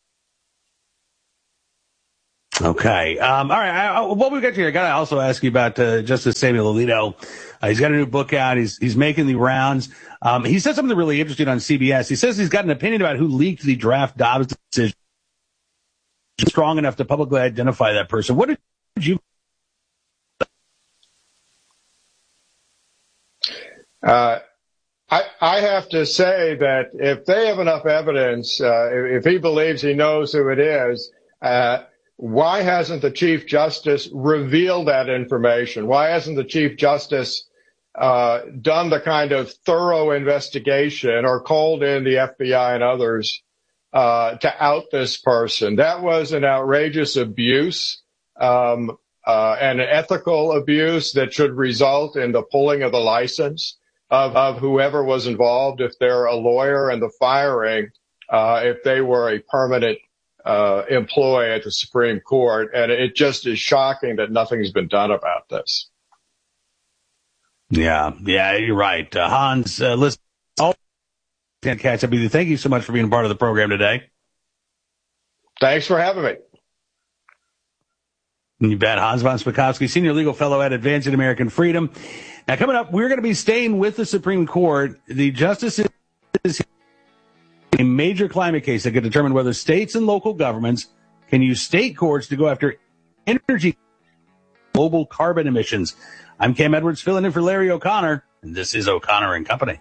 Okay. Um, all right. I, I, what we got here, I got to also ask you about uh, Justice Samuel Alito. Uh, he's got a new book out. He's he's making the rounds. Um, he said something really interesting on C B S. He says he's got an opinion about who leaked the draft Dobbs decision. Strong enough to publicly identify that person. What did you? Uh, I, I have to say that if they have enough evidence, uh, if, if he believes he knows who it is, uh, why hasn't the Chief Justice revealed that information? Why hasn't the Chief Justice uh, done the kind of thorough investigation or called in the F B I and others uh, to out this person? That was an outrageous abuse, um, uh, and an ethical abuse that should result in the pulling of the license of, of whoever was involved, if they're a lawyer, and the firing uh, if they were a permanent uh, employee at the Supreme Court. And it just is shocking that nothing's been done about this. Yeah, yeah, you're right. Uh, Hans, uh, listen, all can't catch up with you. Thank you so much for being a part of the program today. Thanks for having me. You bet. Hans von Spakovsky, Senior Legal Fellow at Advancing American Freedom. Now, coming up, we're going to be staying with the Supreme Court. The justices a major climate case that could determine whether states and local governments can use state courts to go after energy global carbon emissions. I'm Cam Edwards, filling in for Larry O'Connor, and this is O'Connor and Company.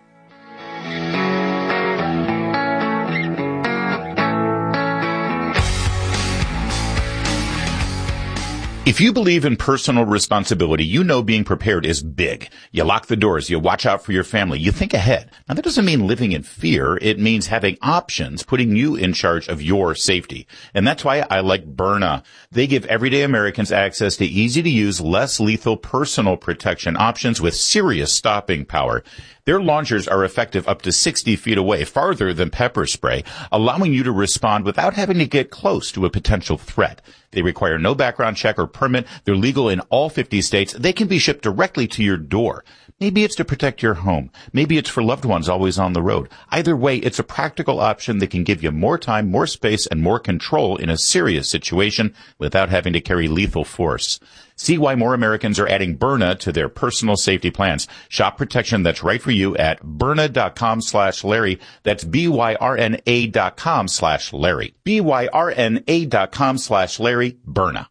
If you believe in personal responsibility, you know being prepared is big. You lock the doors. You watch out for your family. You think ahead. Now, that doesn't mean living in fear. It means having options, putting you in charge of your safety. And that's why I like Byrna. They give everyday Americans access to easy-to-use, less lethal personal protection options with serious stopping power. Their launchers are effective up to sixty feet away, farther than pepper spray, allowing you to respond without having to get close to a potential threat. They require no background check or permit. They're legal in all fifty states. They can be shipped directly to your door. Maybe it's to protect your home. Maybe it's for loved ones always on the road. Either way, it's a practical option that can give you more time, more space, and more control in a serious situation without having to carry lethal force. See why more Americans are adding Byrna to their personal safety plans. Shop protection that's right for you at Byrna.com slash Larry. That's B-Y-R-N-A dot com slash Larry. B-Y-R-N-A dot com slash Larry. Byrna.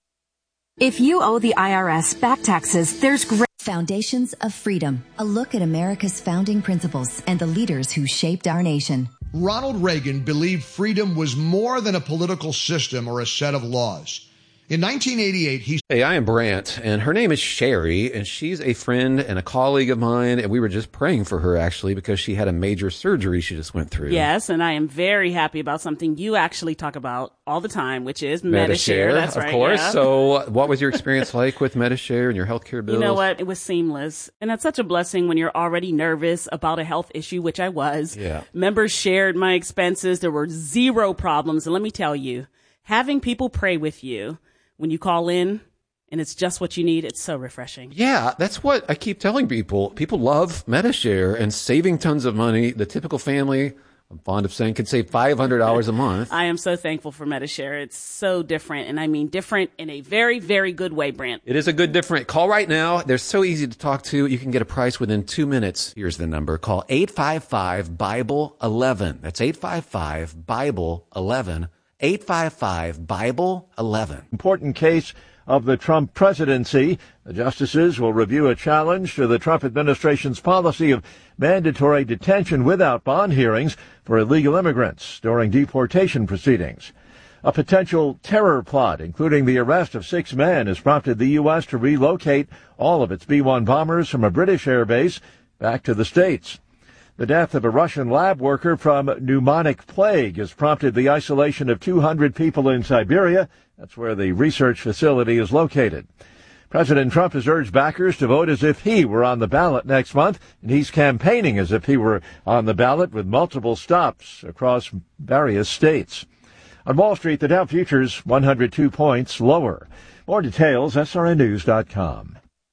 If you owe the I R S back taxes, there's great Foundations of Freedom, a look at America's founding principles and the leaders who shaped our nation. Ronald Reagan believed freedom was more than a political system or a set of laws. In nineteen eighty-eight, he... Hey, I am Brant, and her name is Sherry, and she's a friend and a colleague of mine, and we were just praying for her, actually, because she had a major surgery she just went through. Yes, and I am very happy about something you actually talk about all the time, which is Medi-Share. That's of right, course. yeah. So what was your experience like with Medi-Share and your healthcare bills? You know what? It was seamless. And it's such a blessing when you're already nervous about a health issue, which I was. Yeah. Members shared my expenses. There were zero problems. And let me tell you, having people pray with you when you call in and it's just what you need, it's so refreshing. Yeah, that's what I keep telling people. People love Medi-Share and saving tons of money. The typical family, I'm fond of saying, can save five hundred dollars a month. I am so thankful for Medi-Share. It's so different, and I mean different in a very, very good way, Brant. It is a good different. Call right now. They're so easy to talk to. You can get a price within two minutes. Here's the number. Call eight five five, Bible eleven. That's eight five five, Bible eleven. eight five five, Bible eleven. Important case of the Trump presidency. The justices will review a challenge to the Trump administration's policy of mandatory detention without bond hearings for illegal immigrants during deportation proceedings. A potential terror plot, including the arrest of six men, has prompted the U S to relocate all of its B one bombers from a British air base back to the States. The death of a Russian lab worker from pneumonic plague has prompted the isolation of two hundred people in Siberia. That's where the research facility is located. President Trump has urged backers to vote as if he were on the ballot next month, and he's campaigning as if he were on the ballot with multiple stops across various states. On Wall Street, the Dow futures one hundred two points lower. More details, S R N news dot com.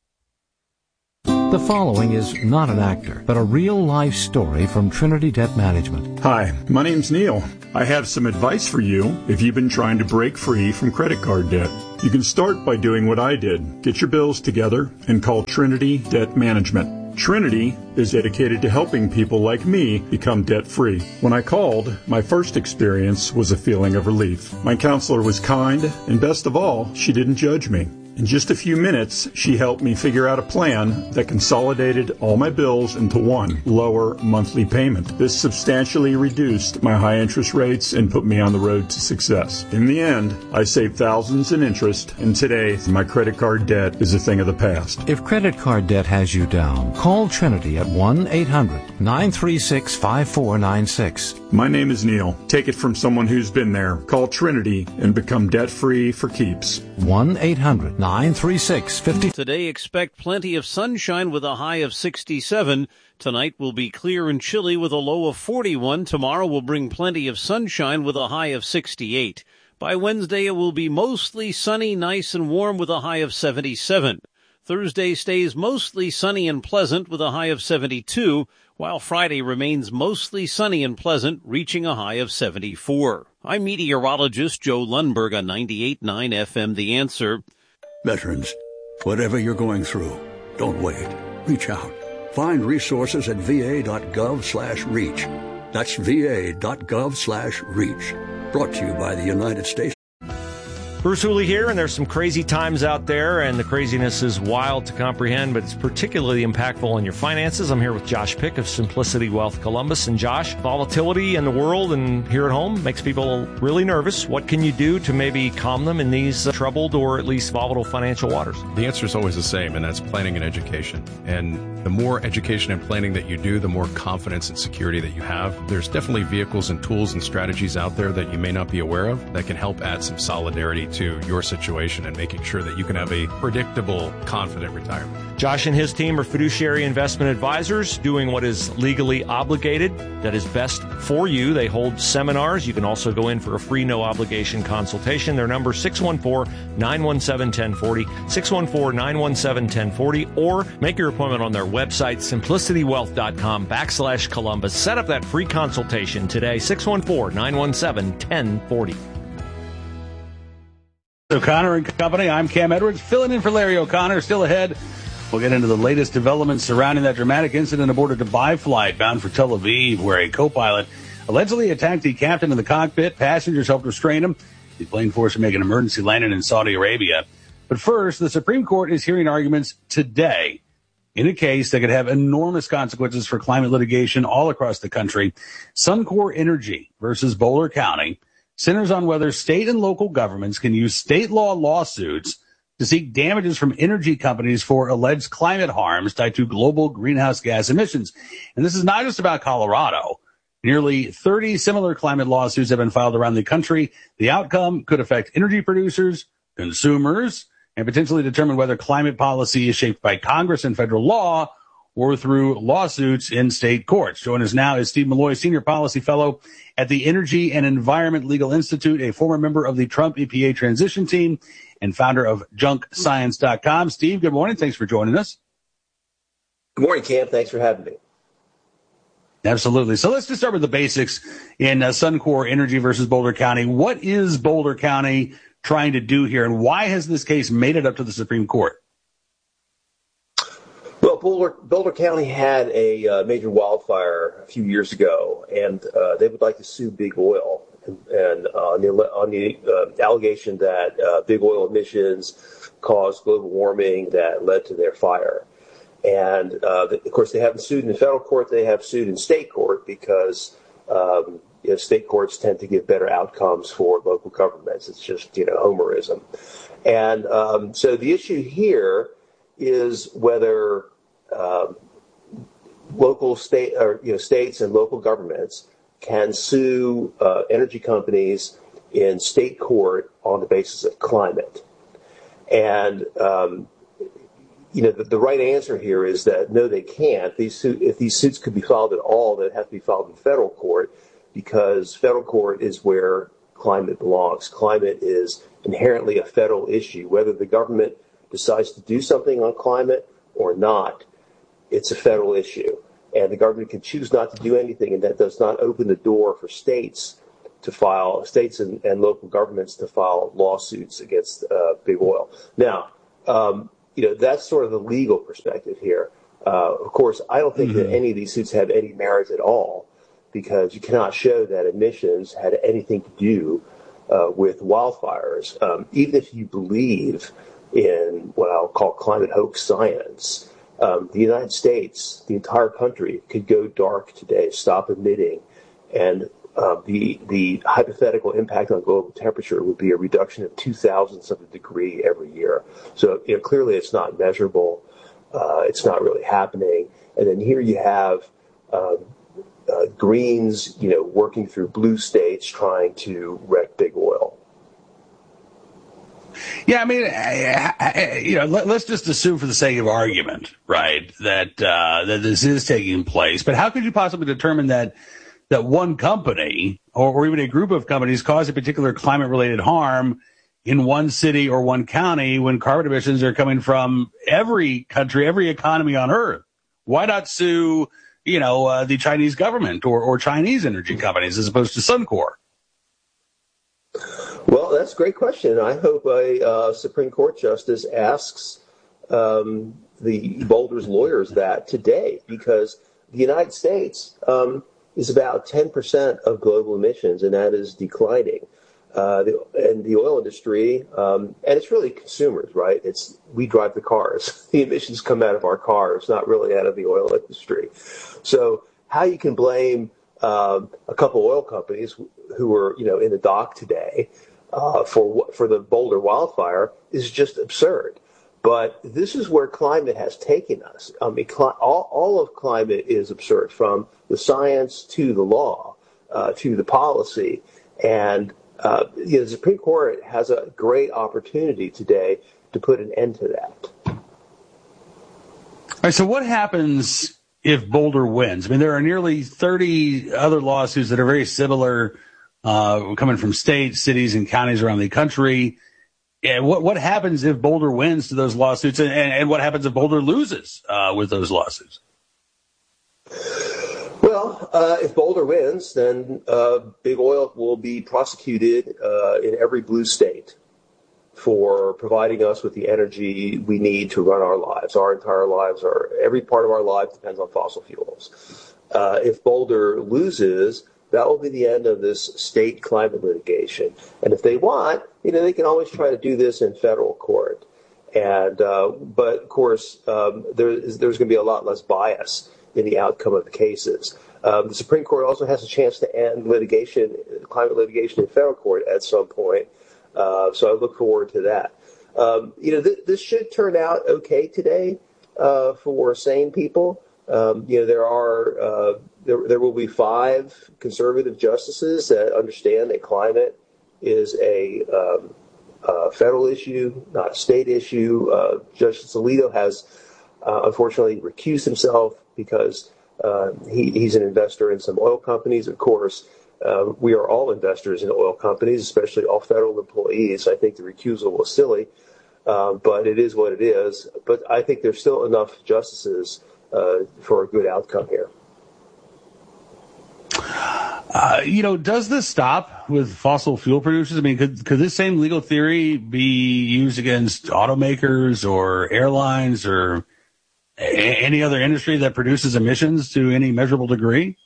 The following is not an actor, but a real-life story from Trinity Debt Management. Hi, my name's Neil. I have some advice for you if you've been trying to break free from credit card debt. You can start by doing what I did. Get your bills together and call Trinity Debt Management. Trinity is dedicated to helping people like me become debt-free. When I called, my first experience was a feeling of relief. My counselor was kind, and best of all, she didn't judge me. In just a few minutes, she helped me figure out a plan that consolidated all my bills into one lower monthly payment. This substantially reduced my high interest rates and put me on the road to success. In the end, I saved thousands in interest, and today my credit card debt is a thing of the past. If credit card debt has you down, call Trinity at one eight hundred nine three six five four nine six. My name is Neil. Take it from someone who's been there. Call Trinity and become debt-free for keeps. one eight hundred nine three six five zero. Today, expect plenty of sunshine with a high of sixty-seven. Tonight will be clear and chilly with a low of forty-one. Tomorrow will bring plenty of sunshine with a high of sixty-eight. By Wednesday, it will be mostly sunny, nice and warm with a high of seventy-seven. Thursday stays mostly sunny and pleasant with a high of seventy-two, while Friday remains mostly sunny and pleasant, reaching a high of seventy-four. I'm meteorologist Joe Lundberg on ninety-eight point nine F M The Answer. Veterans, whatever you're going through, don't wait. Reach out. Find resources at va.gov slash reach. That's va.gov slash reach. Brought to you by the United States. Bruce Hooley here, and there's some crazy times out there, and the craziness is wild to comprehend, but it's particularly impactful on your finances. I'm here with Josh Pick of Simplicity Wealth Columbus. And Josh, volatility in the world and here at home makes people really nervous. What can you do to maybe calm them in these uh, troubled or at least volatile financial waters? The answer is always the same, and that's planning and education. And the more education and planning that you do, the more confidence and security that you have. There's definitely vehicles and tools and strategies out there that you may not be aware of that can help add some solidarity to your situation and making sure that you can have a predictable, confident retirement. Josh and his team are fiduciary investment advisors doing what is legally obligated, that is best for you. They hold seminars. You can also go in for a free, no obligation consultation. Their number six one four, nine one seven, one zero four zero, six one four, nine one seven, one zero four zero, or make your appointment on their website, simplicitywealth.com backslash Columbus. Set up that free consultation today, six one four, nine one seven, one zero four zero. O'Connor and Company, I'm Cam Edwards, filling in for Larry O'Connor. Still ahead, we'll get into the latest developments surrounding that dramatic incident aboard a Dubai flight bound for Tel Aviv, where a co-pilot allegedly attacked the captain in the cockpit. Passengers helped restrain him. The plane forced to make an emergency landing in Saudi Arabia. But first, the Supreme Court is hearing arguments today in a case that could have enormous consequences for climate litigation all across the country. Suncor Energy versus Boulder County centers on whether state and local governments can use state law lawsuits to seek damages from energy companies for alleged climate harms tied to global greenhouse gas emissions. And this is not just about Colorado. Nearly thirty similar climate lawsuits have been filed around the country. The outcome could affect energy producers, consumers, and potentially determine whether climate policy is shaped by Congress and federal law or through lawsuits in state courts. Joining us now is Steve Malloy, Senior Policy Fellow at the Energy and Environment Legal Institute, a former member of the Trump E P A transition team and founder of junk science dot com. Steve, good morning. Thanks for joining us. Good morning, Cam. Thanks for having me. Absolutely. So let's just start with the basics in uh, Suncor Energy versus Boulder County. What is Boulder County trying to do here, and why has this case made it up to the Supreme Court? Well, Boulder, Boulder County had a uh, major wildfire a few years ago, and uh, they would like to sue Big Oil and, and uh, on the, on the uh, allegation that uh, Big Oil emissions caused global warming that led to their fire. And, uh, of course, they haven't sued in the federal court. They have sued in state court because um, you know, state courts tend to give better outcomes for local governments. It's just, you know, homerism. And um, so the issue here is whether uh, local state or you know states and local governments can sue uh, energy companies in state court on the basis of climate. And um, you know the, the right answer here is that no, they can't. These su- if these suits could be filed at all, they have to be filed in federal court because federal court is where climate belongs. Climate is inherently a federal issue. Whether the government decides to do something on climate or not, it's a federal issue. And the government can choose not to do anything, and that does not open the door for states to file, states and, and local governments to file lawsuits against uh, big oil. Now, um, you know, that's sort of the legal perspective here. Uh, of course, I don't think mm-hmm. that any of these suits have any merit at all, because you cannot show that emissions had anything to do uh, with wildfires. Um, even if you believe in what I'll call climate hoax science, um, the United States, the entire country, could go dark today, stop emitting, and uh, the the hypothetical impact on global temperature would be a reduction of two thousandths of a degree every year. So, you know, clearly it's not measurable. Uh, it's not really happening. And then here you have um, uh, Greens, you know, working through blue states trying to wreck big oil. Yeah, I mean, I, I, you know, let, let's just assume for the sake of argument, right, that uh, that this is taking place. But how could you possibly determine that that one company or, or even a group of companies caused a particular climate-related harm in one city or one county when carbon emissions are coming from every country, every economy on Earth? Why not sue, you know, uh, the Chinese government or, or Chinese energy companies as opposed to Suncor? Well, that's a great question. I hope a uh, Supreme Court justice asks um, the Boulder's lawyers that today, because the United States um, is about ten percent of global emissions, and that is declining. Uh, the, and the oil industry, um, and it's really consumers, right? It's we drive the cars. The emissions come out of our cars, not really out of the oil industry. So how you can blame um, a couple oil companies who are, you know, in the dock today uh, for for the Boulder wildfire is just absurd. But this is where climate has taken us. I mean, cl- all, all of climate is absurd, from the science to the law uh, to the policy. And uh, you know, the Supreme Court has a great opportunity today to put an end to that. All right, so what happens if Boulder wins? I mean, there are nearly thirty other lawsuits that are very similar, uh, coming from states, cities, and counties around the country. And what what happens if Boulder wins to those lawsuits, and, and, and what happens if Boulder loses uh, with those lawsuits? Well, uh, if Boulder wins, then uh, Big Oil will be prosecuted uh, in every blue state for providing us with the energy we need to run our lives. Our entire lives, are every part of our life depends on fossil fuels. Uh, if Boulder loses, that will be the end of this state climate litigation. And if they want, you know, they can always try to do this in federal court. And uh, but of course, um, there is, there's going to be a lot less bias in the outcome of the cases. Um, the Supreme Court also has a chance to end litigation, climate litigation in federal court at some point. Uh, so I look forward to that. Um, you know, th- this should turn out okay today uh, for sane people. Um, you know, there are uh, there, there will be five conservative justices that understand that climate is a um, uh, federal issue, not a state issue. Uh, Justice Alito has uh, unfortunately recused himself because uh, he, he's an investor in some oil companies. Of course, uh, we are all investors in oil companies, especially all federal employees. I think the recusal was silly, uh, but it is what it is. But I think there's still enough justices uh, for a good outcome here. Uh, you know, does this stop with fossil fuel producers? I mean, could could this same legal theory be used against automakers or airlines or a- any other industry that produces emissions to any measurable degree?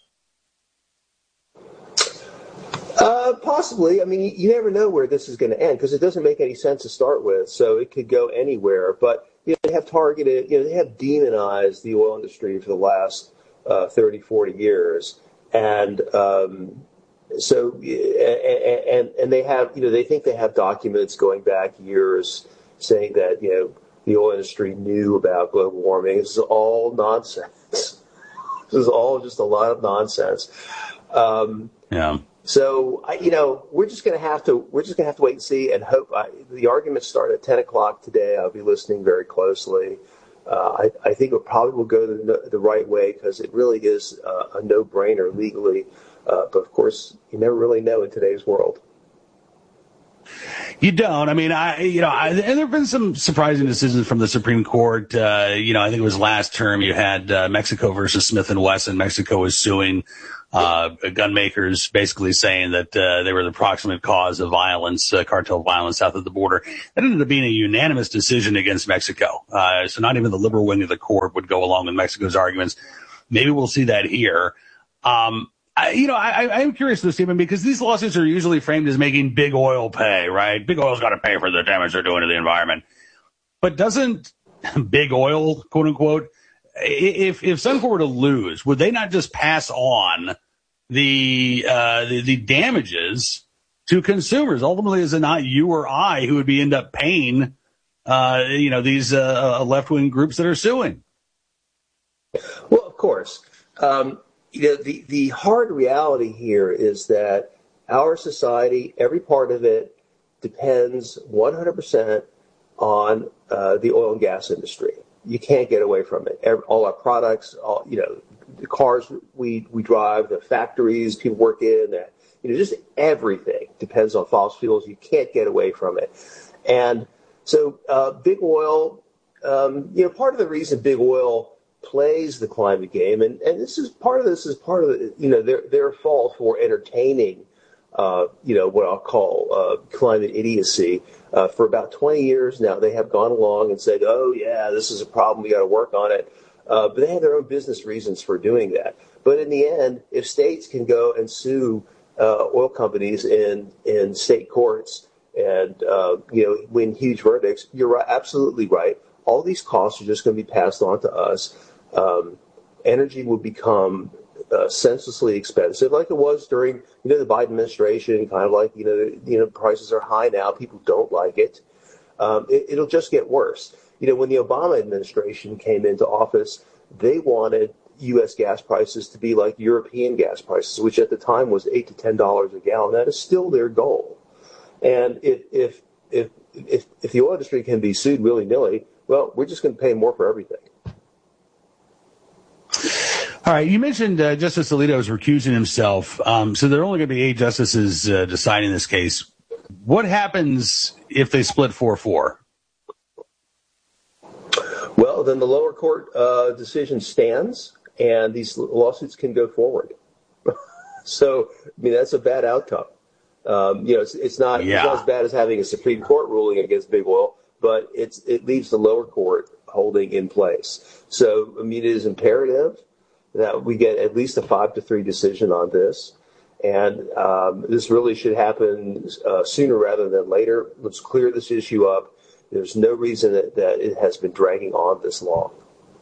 Uh, possibly. I mean, you, you never know where this is going to end because it doesn't make any sense to start with. So it could go anywhere. But you know, they have targeted, you know, they have demonized the oil industry for the last uh, thirty, forty years. And um, so, and, and they have, you know, they think they have documents going back years saying that, you know, the oil industry knew about global warming. This is all nonsense. This is all just a lot of nonsense. Um, yeah. So, I, you know, we're just going to have to, we're just going to have to wait and see and hope. I, the arguments start at ten o'clock today. I'll be listening very closely. Uh, I, I think it probably will go the, the right way because it really is uh, a no-brainer legally. Uh, but, of course, you never really know in today's world. You don't. I mean, I, you know, I, and there have been some surprising decisions from the Supreme Court. Uh, you know, I think it was last term you had uh, Mexico versus Smith and Wesson. Mexico was suing uh, gun makers, basically saying that uh, they were the proximate cause of violence, uh, cartel violence south of the border. That ended up being a unanimous decision against Mexico. Uh, so not even the liberal wing of the court would go along with Mexico's arguments. Maybe we'll see that here. Um, I, you know, I, I am curious though, Stephen, because these lawsuits are usually framed as making big oil pay, right? Big oil's got to pay for the damage they're doing to the environment. But doesn't big oil, quote unquote, if if Suncor were to lose, would they not just pass on the uh, the, the damages to consumers? Ultimately, is it not you or I who would be end up paying, uh, you know, these uh, left wing groups that are suing? Well, of course. Um, You know, the, the hard reality here is that our society, every part of it, depends one hundred percent on uh, the oil and gas industry. You can't get away from it. Every, all our products, all, you know, the cars we, we drive, the factories people work in, that, you know, just everything depends on fossil fuels. You can't get away from it. And so uh, big oil, um, you know, part of the reason big oil plays the climate game, and, and this is part of this is part of the, you know, their their fault for entertaining, uh, you know, what I'll call uh, climate idiocy. Uh, for about twenty years now, they have gone along and said, "Oh yeah, this is a problem. We got to work on it." Uh, but they have their own business reasons for doing that. But in the end, if states can go and sue uh, oil companies in in state courts and uh, you know, win huge verdicts, you're right, absolutely right. All these costs are just going to be passed on to us. Um, energy will become uh, senselessly expensive, like it was during, you know, the Biden administration. Kind of like, you know, you know, prices are high now. People don't like it. Um, it. It'll just get worse. You know, when the Obama administration came into office, they wanted U S gas prices to be like European gas prices, which at the time was eight to ten dollars a gallon. That is still their goal. And if if if if, if the oil industry can be sued willy nilly, well, we're just going to pay more for everything. All right. You mentioned uh, Justice Alito is recusing himself. Um, so there are only going to be eight justices uh, deciding this case. What happens if they split four four? Well, then the lower court uh, decision stands, and these lawsuits can go forward. So, I mean, that's a bad outcome. Um, you know, it's, it's not, yeah. it's not as bad as having a Supreme Court ruling against big oil, but it's it leaves the lower court holding in place. So, I mean, it is imperative that we get at least a five to three decision on this. And um, this really should happen uh, sooner rather than later. Let's clear this issue up. There's no reason that, that it has been dragging on this long.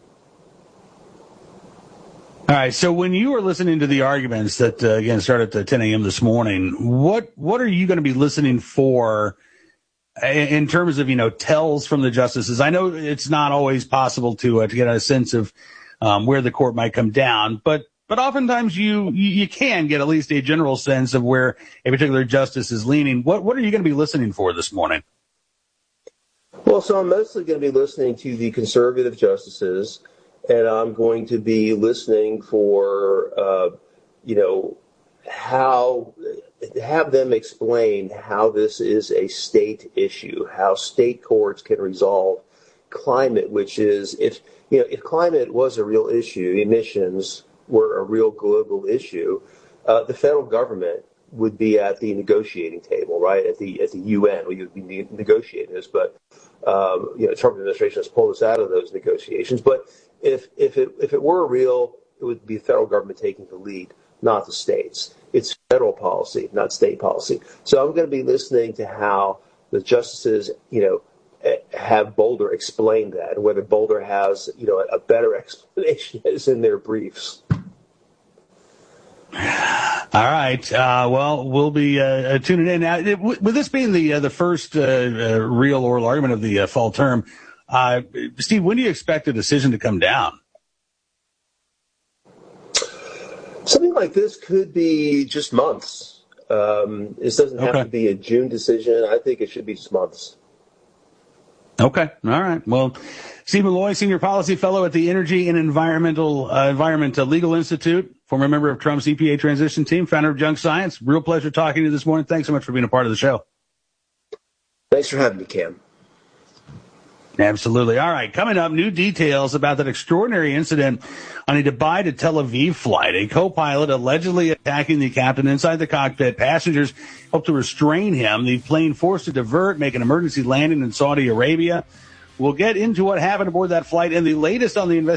All right. So when you were listening to the arguments that, uh, again, started at ten a.m. this morning, what what are you going to be listening for in terms of, you know, tells from the justices? I know it's not always possible to uh, to get a sense of um, where the court might come down, but but oftentimes you you can get at least a general sense of where a particular justice is leaning. What what are you going to be listening for this morning? Well, so I'm mostly going to be listening to the conservative justices, and I'm going to be listening for, uh, you know, how, have them explain how this is a state issue, how state courts can resolve climate, which is, if, you know, if climate was a real issue, emissions were a real global issue, uh, the federal government would be at the negotiating table, right? At the at the U N, we would be negotiating this, but um, you know, Trump administration has pulled us out of those negotiations. But if if it if it were real, it would be the federal government taking the lead, not the states. It's federal policy, not state policy. So I'm going to be listening to how the justices, you know, have Boulder explain that, and whether Boulder has, you know, a better explanation is in their briefs. All right. Uh, well, we'll be uh, tuning in. Now, it, with this being the uh, the first uh, uh, real oral argument of the uh, fall term, uh, Steve, when do you expect a decision to come down? Something like this could be just months. Um, this doesn't have okay. to be a June decision. I think it should be just months. Okay. All right. Well, Stephen Loy, Senior Policy Fellow at the Energy and Environmental uh, Environment Legal Institute, former member of Trump's E P A transition team, founder of Junk Science. Real pleasure talking to you this morning. Thanks so much for being a part of the show. Thanks for having me, Cam. Absolutely. All right. Coming up, new details about that extraordinary incident on a Dubai to Tel Aviv flight. A co-pilot allegedly attacking the captain inside the cockpit. Passengers hope to restrain him. The plane forced to divert, make an emergency landing in Saudi Arabia. We'll get into what happened aboard that flight and the latest on the investigation.